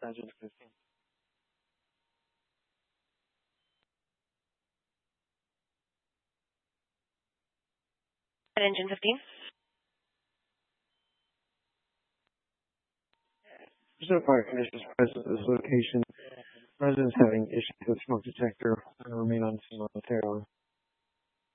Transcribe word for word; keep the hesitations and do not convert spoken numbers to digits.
Engine fifteen. At Engine fifteen. There's no fire conditions present at this location. Residents having issues with smoke detector and remain on scene momentarily.